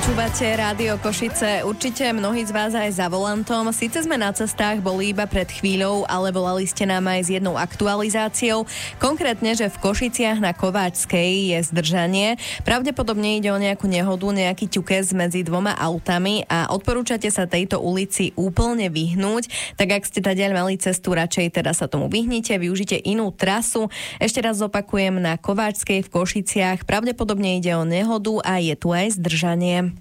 Počúvate Rádio Košice, určite mnohí z vás aj za volantom. Síce sme na cestách boli iba pred chvíľou, ale volali ste nám aj s jednou aktualizáciou. Konkrétne, že v Košiciach na Kováčskej je zdržanie. Pravdepodobne ide o nejakú nehodu, nejaký ťukes medzi dvoma autami a odporúčate sa tejto ulici úplne vyhnúť. Tak ak ste tadiaľ mali cestu, radšej teda sa tomu vyhnite, využite inú trasu. Ešte raz zopakujem, na Kováčskej v Košiciach pravdepodobne ide o nehodu a je tu aj zdržanie.